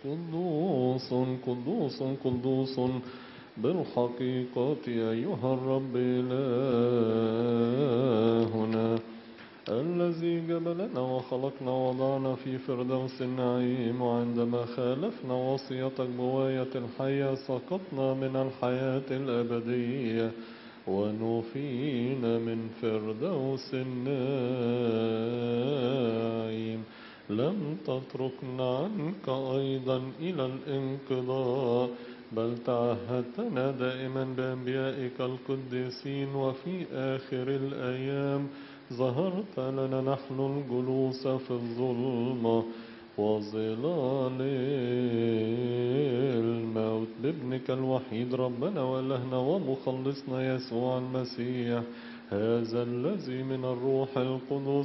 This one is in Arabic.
قدوس قدوس قدوس بالحقيقة أيها الرب إلهنا الذي جبلنا وخلقنا وضعنا في فردوس النعيم، وعندما خالفنا وصيتك بواية الحياة سقطنا من الحياة الأبدية ونفينا من فردوس النعيم. لم تتركنا عنك أيضا إلى الانقضاء، بل تعهدتنا دائما بأنبيائك القديسين، وفي آخر الأيام ظهرت لنا نحن الجلوس في الظلمة وظلال الموت بابنك الوحيد ربنا وإلهنا ومخلصنا يسوع المسيح، هذا الذي من الروح القدس